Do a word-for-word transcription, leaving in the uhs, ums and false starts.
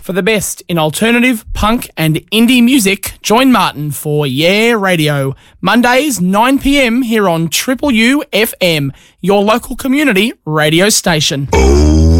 For the best in alternative, punk and indie music, join Martin for Yeah Radio. Mondays, nine p.m. here on Triple U F M, your local community radio station.